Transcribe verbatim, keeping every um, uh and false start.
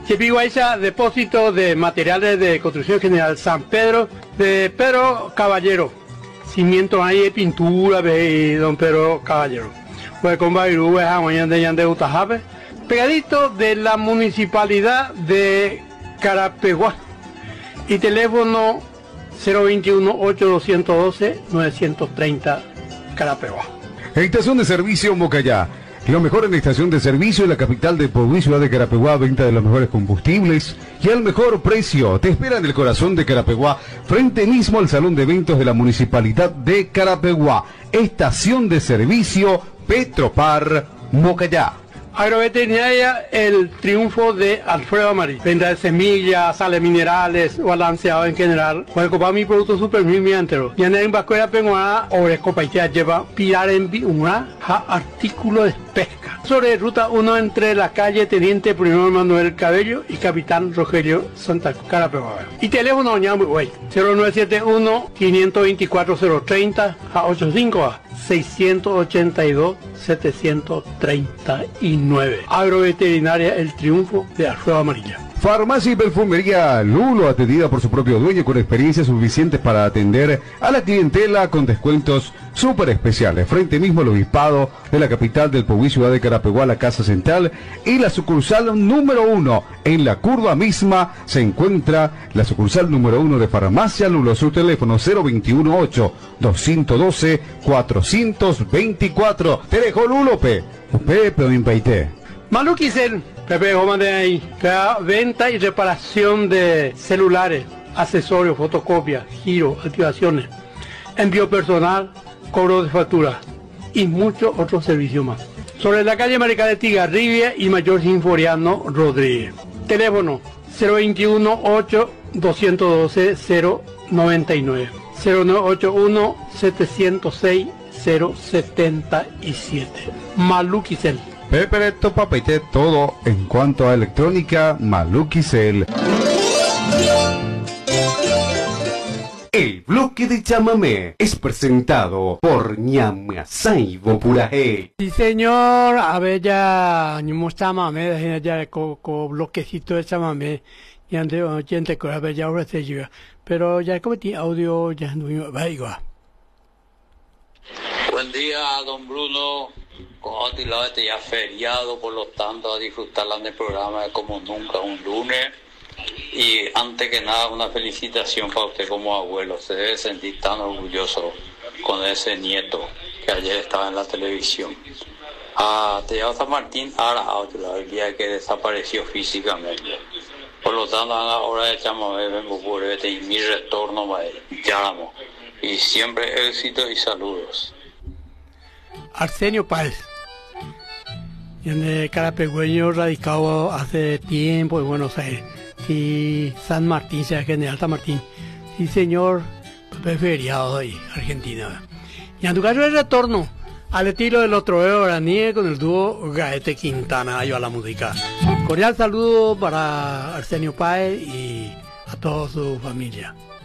Chepiguaycha, depósito de materiales de construcción general San Pedro, de Pedro Caballero. Cimiento ahí de pintura, de don Pedro Caballero. Pues con Bairú, de pegadito de la municipalidad de Carapeguá. Y teléfono cero veintiuno, ocho doscientos doce, novecientos treinta, Carapeguá. Estación de servicio Mocayá. Lo mejor en la estación de servicio en la capital de Puebla, ciudad de Carapeguá, venta de los mejores combustibles y al mejor precio. Te espera en el corazón de Carapeguá, frente mismo al salón de eventos de la municipalidad de Carapeguá. Estación de servicio Petropar Mocayá. Agroveterinaria El Triunfo de Alfredo Amarillo. Venta de semillas, sales minerales, balanceado en general. Puede comprar mi producto super mil entero. Y en el Vascuera Penguana, Oresco Paitea lleva pilar en una artículo de pesca. Sobre ruta uno entre la calle Teniente Primero Manuel Cabello y Capitán Rogelio Santa Carapeguá. Y teléfono ñambuey cero nueve siete uno, cinco dos cuatro, cero treinta a ochenta y cinco a seiscientos ochenta y dos, setecientos treinta y nueve. Agroveterinaria El Triunfo de Alfredo Amarilla. Farmacia y perfumería Lulo, atendida por su propio dueño con experiencia suficiente para atender a la clientela con descuentos súper especiales. Frente mismo al obispado de la capital del Puebla, ciudad de Carapeguá, la casa central y la sucursal número uno. En la curva misma se encuentra la sucursal número uno de Farmacia Lulo. Su teléfono cero veintiuno, ocho doscientos doce, cuatrocientos veinticuatro. Te dejo Lulo, pe. Pepe o Impaité. Maluquicel, Pepe Goma de ahí, venta y reparación de celulares, accesorios, fotocopias, giro, activaciones, envío personal, cobro de factura y muchos otros servicios más. Sobre la calle Marica de Tigarribia y Mayor Sinforiano Rodríguez. Teléfono cero veintiuno, ocho doscientos doce, cero noventa y nueve, cero nueve ocho uno, setecientos seis, cero setenta y siete. Maluquicel. Pepe Topapeite, todo en cuanto a electrónica, Maluquicel. El bloque de chamamé es presentado por Ñamasai Bopuraje. Sí, señor, a ver ya, ni chamamé, déjenme ya con bloquecito de chamamé, y ante oyente que a ver ya ahora se llega, pero ya como tiene audio, ya no va igual. Buen día, don Bruno. Con este ya feriado, por lo tanto, a disfrutar del programa como nunca, un lunes. Y antes que nada, una felicitación para usted como abuelo. Se debe sentir tan orgulloso con ese nieto que ayer estaba en la televisión. A Tellado San Martín, ahora el día que desapareció físicamente. Por lo tanto, ahora echamos a vengo por este y mi retorno para él. Llamo. Y siempre éxito y saludos. Arsenio Páez, en carapegüeño radicado hace tiempo en Buenos Aires, y San Martín, sea General San Martín, sí señor, feriado ahí, Argentina. Y en tu caso el retorno al estilo del otro Oraní con el dúo Gaete Quintana, ayuda a la música. Cordial saludo para Arsenio Páez y a toda su familia.